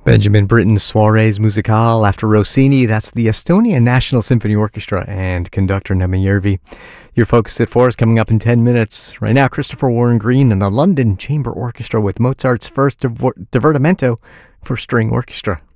Benjamin Britten's Soirées Musicales after Rossini. That's the Estonian National Symphony Orchestra and conductor Nema Järvi. Your Focus at 4 is coming up in 10 minutes. Right now, Christopher Warren Green and the London Chamber Orchestra with Mozart's first divertimento for string orchestra.